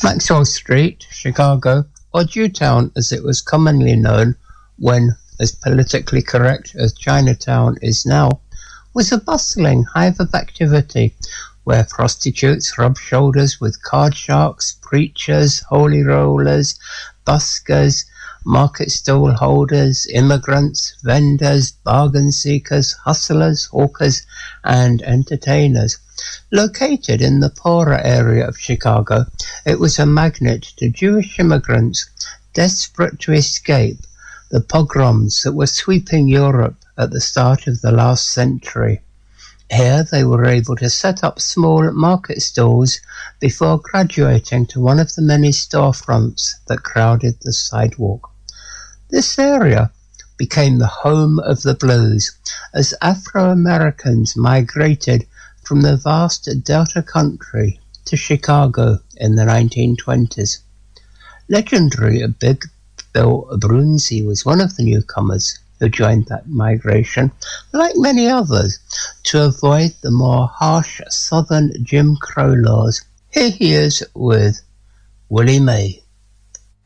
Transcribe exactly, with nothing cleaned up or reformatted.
Maxwell Street, Chicago, or Jewtown as it was commonly known when as politically correct as Chinatown is now, was a bustling hive of activity where prostitutes rubbed shoulders with card sharks, preachers, holy rollers, buskers, market stall holders, immigrants, vendors, bargain seekers, hustlers, hawkers, and entertainers. Located in the poorer area of Chicago, it was a magnet to Jewish immigrants desperate to escape the pogroms that were sweeping Europe at the start of the last century. Here they were able to set up small market stalls before graduating to one of the many storefronts that crowded the sidewalk. This area became the home of the blues as Afro-Americans migrated from the vast Delta country to Chicago in the nineteen twenties. Legendary Big Bill Brunzi was one of the newcomers who joined that migration, like many others, to avoid the more harsh Southern Jim Crow laws. Here he is with Willie Mae.